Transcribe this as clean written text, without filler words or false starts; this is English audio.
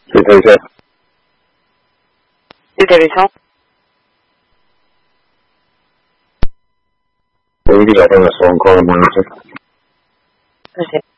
Sí, te dice. Sí, te aviso. Puedo ir a poner son con el No sé.